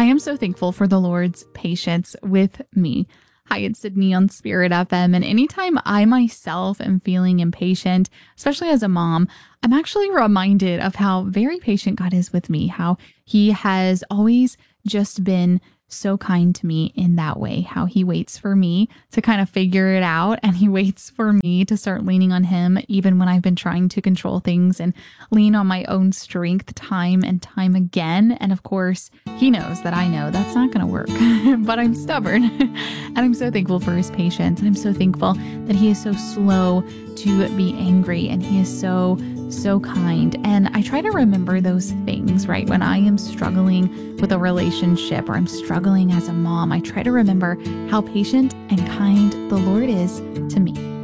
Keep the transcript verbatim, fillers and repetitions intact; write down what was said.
am so thankful for the Lord's patience with me. Hi, it's Sydney on Spirit F M. And anytime I myself am feeling impatient, especially as a mom, I'm actually reminded of how very patient God is with me, how He has always just been so kind to me in that way, how He waits for me to kind of figure it out, and He waits for me to start leaning on Him even when I've been trying to control things and lean on my own strength time and time again. And of course, He knows that I know that's not going to work, but I'm stubborn. And I'm so thankful for His patience. And I'm so thankful that He is so slow to be angry, and He is so so kind. And I try to remember those things, right? When I am struggling with a relationship or I'm struggling as a mom, I try to remember how patient and kind the Lord is to me.